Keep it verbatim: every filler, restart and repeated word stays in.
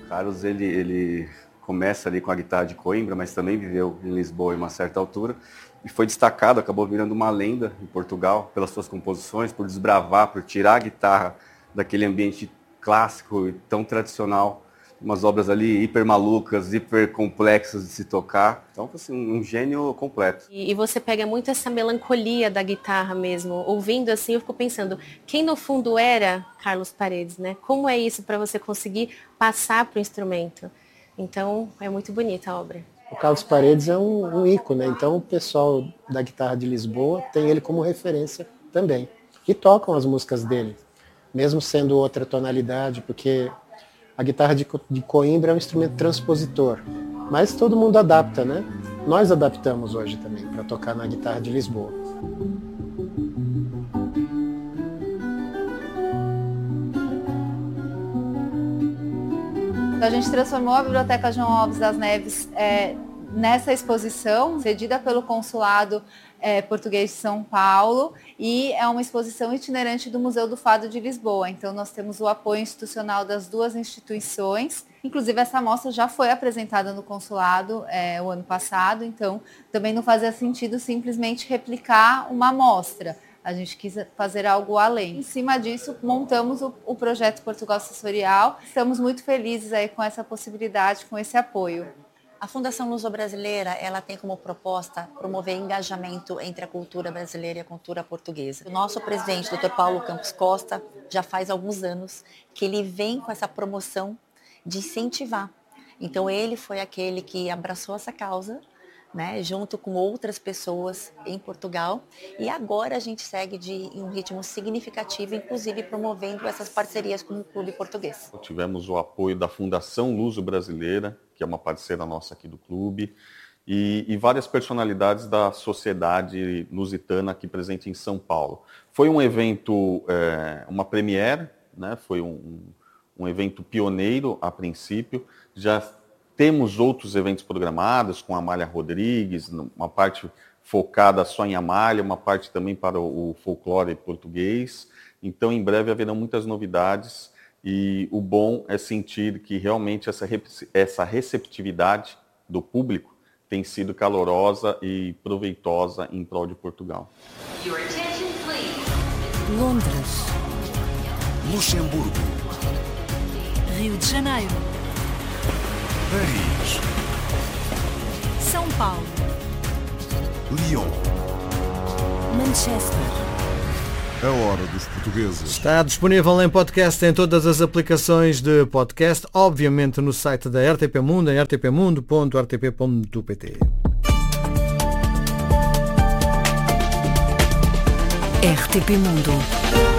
Carlos, ele, ele começa ali com a guitarra de Coimbra, mas também viveu em Lisboa em uma certa altura. E foi destacado, acabou virando uma lenda em Portugal pelas suas composições, por desbravar, por tirar a guitarra daquele ambiente clássico e tão tradicional. Umas obras ali hiper malucas, hiper complexas de se tocar. Então, assim, um gênio completo. E, e você pega muito essa melancolia da guitarra mesmo. Ouvindo assim, eu fico pensando, quem no fundo era Carlos Paredes, né? Como é isso para você conseguir passar para o instrumento? Então, é muito bonita a obra. O Carlos Paredes é um, um ícone, né? Então o pessoal da guitarra de Lisboa tem ele como referência também. E tocam as músicas dele, mesmo sendo outra tonalidade, porque a guitarra de, de Coimbra é um instrumento transpositor, mas todo mundo adapta, né? Nós adaptamos hoje também para tocar na guitarra de Lisboa. A gente transformou a Biblioteca João Alves das Neves é, nessa exposição, cedida pelo Consulado é, Português de São Paulo, e é uma exposição itinerante do Museu do Fado de Lisboa. Então nós temos o apoio institucional das duas instituições. Inclusive essa mostra já foi apresentada no Consulado é, o ano passado, então também não fazia sentido simplesmente replicar uma mostra. A gente quis fazer algo além. Em cima disso, montamos o, o projeto Portugal Sensorial. Estamos muito felizes aí com essa possibilidade, com esse apoio. A Fundação Luso-Brasileira, ela tem como proposta promover engajamento entre a cultura brasileira e a cultura portuguesa. O nosso presidente, doutor Paulo Campos Costa, já faz alguns anos que ele vem com essa promoção de incentivar. Então ele foi aquele que abraçou essa causa, né, junto com outras pessoas em Portugal, e agora a gente segue de em um ritmo significativo, inclusive promovendo essas parcerias com o Clube Português. Tivemos o apoio da Fundação Luso-Brasileira, que é uma parceira nossa aqui do clube, e, e várias personalidades da sociedade lusitana aqui presente em São Paulo. Foi um evento, é, uma premiere, né, foi um, um evento pioneiro a princípio, já temos outros eventos programados com a Amália Rodrigues, uma parte focada só em Amália, uma parte também para o folclore português. Então, em breve haverão muitas novidades e o bom é sentir que realmente essa, essa receptividade do público tem sido calorosa e proveitosa em prol de Portugal. Londres, Luxemburgo, Rio de Janeiro, Paris, São Paulo, Lyon, Manchester. A hora dos portugueses. Está disponível em podcast em todas as aplicações de podcast, obviamente no site da R T P Mundo, em r t p mundo ponto r t p ponto p t. R T P Mundo.